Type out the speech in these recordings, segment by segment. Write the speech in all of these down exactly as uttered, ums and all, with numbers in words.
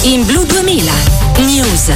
in Blu duemila News.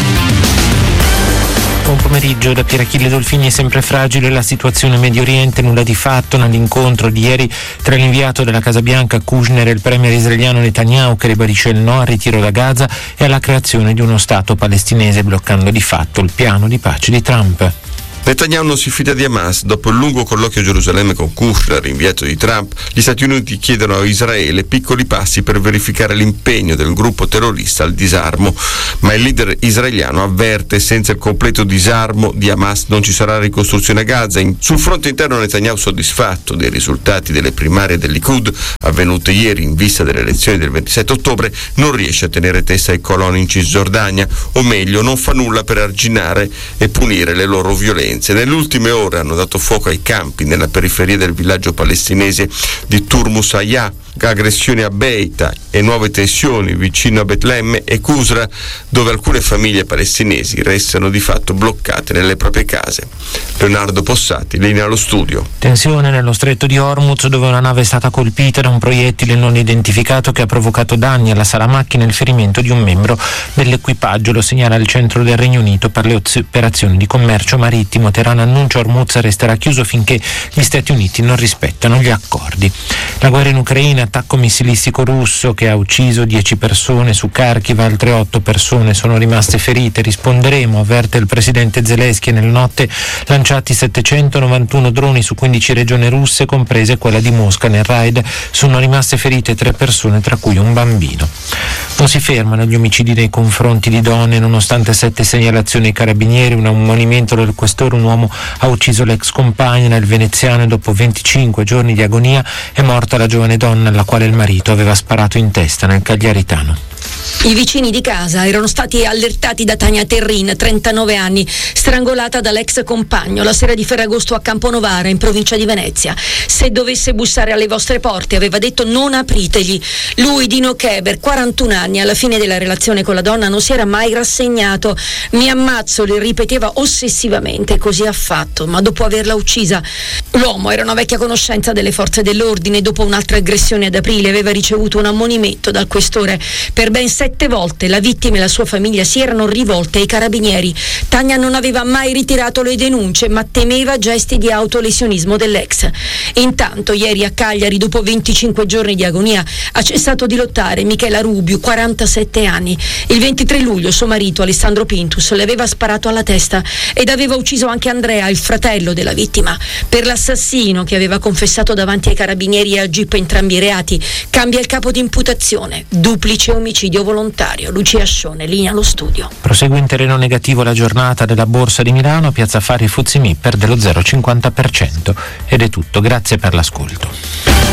Buon pomeriggio da Pierachille Dolfini. È sempre fragile la situazione in Medio Oriente, nulla di fatto nell'incontro di ieri tra l'inviato della Casa Bianca Kushner e il premier israeliano Netanyahu, che ribadisce il no al ritiro da Gaza e alla creazione di uno Stato palestinese, bloccando di fatto il piano di pace di Trump. Netanyahu non si fida di Hamas. Dopo il lungo colloquio a Gerusalemme con Kushner, inviato di Trump, gli Stati Uniti chiedono a Israele piccoli passi per verificare l'impegno del gruppo terrorista al disarmo. Ma il leader israeliano avverte: senza il completo disarmo di Hamas non ci sarà ricostruzione a Gaza. Sul fronte interno Netanyahu, soddisfatto dei risultati delle primarie del Likud avvenute ieri in vista delle elezioni del ventisette ottobre, non riesce a tenere testa ai coloni in Cisgiordania, o meglio non fa nulla per arginare e punire le loro violenze. Nelle ultime ore hanno dato fuoco ai campi nella periferia del villaggio palestinese di Turmus Hayah, aggressioni a Beita e nuove tensioni vicino a Betlemme e Qusra, dove alcune famiglie palestinesi restano di fatto bloccate nelle proprie case. Leonardo Possati, linea allo studio. Tensione nello stretto di Hormuz, dove una nave è stata colpita da un proiettile non identificato che ha provocato danni alla sala macchine e il ferimento di un membro dell'equipaggio. Lo segnala il centro del Regno Unito per le operazioni di commercio marittimo. Teheran annuncia Hormuz resterà chiuso finché gli Stati Uniti non rispettano gli accordi. La guerra in Ucraina, attacco missilistico russo che ha ucciso dieci persone su Kharkiv, altre otto persone sono rimaste ferite. Risponderemo, avverte il presidente Zelensky. Nella notte lanciati settecentonovantuno droni su quindici regioni russe, comprese quella di Mosca. Nel raid sono rimaste ferite tre persone, tra cui un bambino. Non si fermano gli omicidi nei confronti di donne, nonostante sette segnalazioni ai carabinieri, un ammonimento del questore. Un uomo ha ucciso l'ex compagna nel veneziano e dopo venticinque giorni di agonia è morta la giovane donna alla quale il marito aveva sparato in testa nel Cagliaritano. I vicini di casa erano stati allertati da Tania Terrin, trentanove anni, strangolata dall'ex compagno la sera di Ferragosto a Camponovara, in provincia di Venezia. Se dovesse bussare alle vostre porte, aveva detto, non apritegli. Lui, Dino Keber, quarantuno anni, alla fine della relazione con la donna non si era mai rassegnato. Mi ammazzo, le ripeteva ossessivamente, così ha fatto, ma dopo averla uccisa. L'uomo era una vecchia conoscenza delle forze dell'ordine. Dopo un'altra aggressione ad aprile aveva ricevuto un ammonimento dal questore. Per ben sette volte la vittima e la sua famiglia si erano rivolte ai carabinieri. Tania non aveva mai ritirato le denunce, ma temeva gesti di autolesionismo dell'ex. Intanto ieri a Cagliari, dopo venticinque giorni di agonia, ha cessato di lottare Michela Rubiu, quarantasette anni. Il ventitré luglio suo marito Alessandro Pintus le aveva sparato alla testa ed aveva ucciso anche Andrea, il fratello della vittima. Per l'assassino, che aveva confessato davanti ai carabinieri e al GIP entrambi i reati, cambia il capo di imputazione: duplice omicidio volontario. Lucia Scione, linea allo studio. Prosegue in terreno negativo la giornata della Borsa di Milano. Piazza Affari F T S E perde lo zero virgola cinquanta per cento. Ed è tutto, grazie per l'ascolto.